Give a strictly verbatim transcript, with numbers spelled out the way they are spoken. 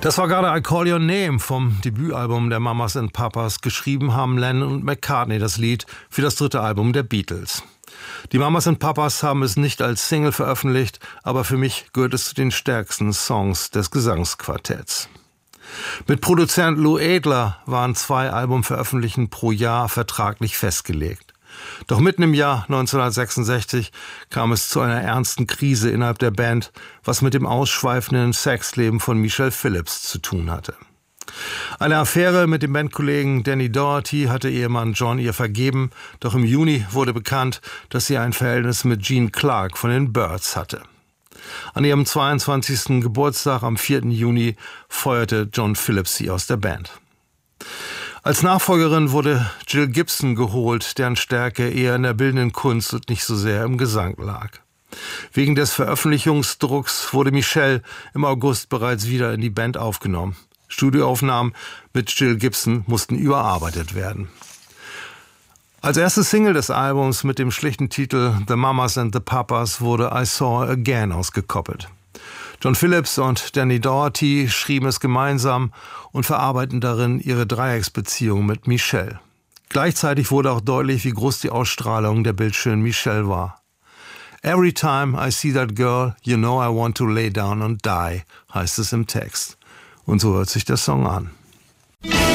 Das war gerade I Call Your Name vom Debütalbum der Mamas and Papas. Geschrieben haben Lennon und McCartney das Lied für das dritte Album der Beatles. Die Mamas and Papas haben es nicht als Single veröffentlicht, aber für mich gehört es zu den stärksten Songs des Gesangsquartetts. Mit Produzent Lou Adler waren zwei Albumveröffentlichungen pro Jahr vertraglich festgelegt. Doch mitten im Jahr neunzehnhundertsechsundsechzig kam es zu einer ernsten Krise innerhalb der Band, was mit dem ausschweifenden Sexleben von Michelle Phillips zu tun hatte. Eine Affäre mit dem Bandkollegen Danny Doherty hatte Ehemann John ihr vergeben, doch im Juni wurde bekannt, dass sie ein Verhältnis mit Gene Clark von den Byrds hatte. An ihrem zweiundzwanzigsten Geburtstag am vierten Juni feuerte John Phillips sie aus der Band. Als Nachfolgerin wurde Jill Gibson geholt, deren Stärke eher in der bildenden Kunst und nicht so sehr im Gesang lag. Wegen des Veröffentlichungsdrucks wurde Michelle im August bereits wieder in die Band aufgenommen. Studioaufnahmen mit Jill Gibson mussten überarbeitet werden. Als erste Single des Albums mit dem schlichten Titel The Mamas and the Papas wurde I Saw Her Again ausgekoppelt. John Phillips und Danny Doherty schrieben es gemeinsam und verarbeiten darin ihre Dreiecksbeziehung mit Michelle. Gleichzeitig wurde auch deutlich, wie groß die Ausstrahlung der bildschönen Michelle war. Every time I see that girl, you know I want to lay down and die, heißt es im Text. Und so hört sich der Song an.